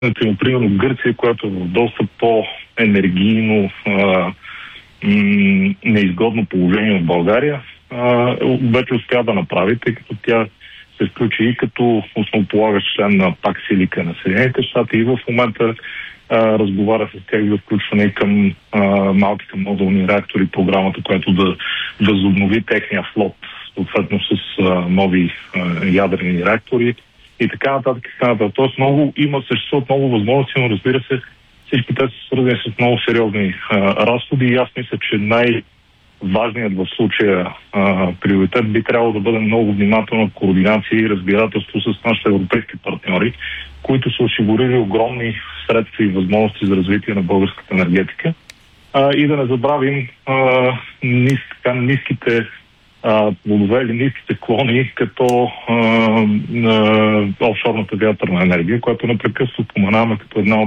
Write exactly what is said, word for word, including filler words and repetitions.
Примерно Гърция, която е в доста по-енергийно а, м- неизгодно положение от България, а, вече успя да направи, тъй като тя се включи и като основополагащ член на пак Силика на Съединените щати и в момента а, разговаря с тях за включване към а, малките модулни реактори, програмата, която да възобнови техния флот, съответно с а, нови а, ядрени реактори и така нататък. Тоест много има, съществуват много възможности, но разбира се, всички те са свързани с много сериозни а, разходи и аз мисля, че най-важният в случая а, приоритет би трябвало да бъде много внимателна координация и разбирателство с нашите европейски партньори, които са осигурили огромни средства и възможности за развитие на българската енергетика. А, и да не забравим а, нис, така, ниските плодове или ниските клони, като а, а, офшорната вятърна енергия, която непрекъснато споменаваме като една от